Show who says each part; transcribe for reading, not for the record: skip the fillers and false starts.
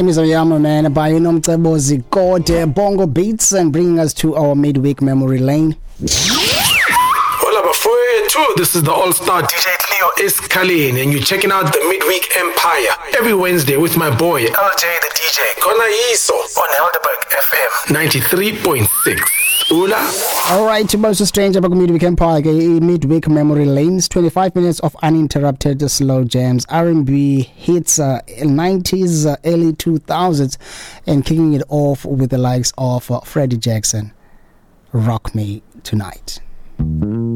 Speaker 1: Imizwa yami man by Nomcebo Zikode Bongo Beats and bringing us to our midweek memory lane.
Speaker 2: Hola bafowethu, this is the all-star DJ Cleo Escalene and you're checking out the Midweek Empire every Wednesday with my boy LJ the DJ Kona Yiso on Helderberg FM 93.6. Ula.
Speaker 1: Alright, Bosa Strange about Midweek Empire, midweek memory lanes, 25 minutes of uninterrupted slow jams, R&B hits, 90s, early 2000s, and kicking it off with the likes of Freddie Jackson. Rock Me Tonight.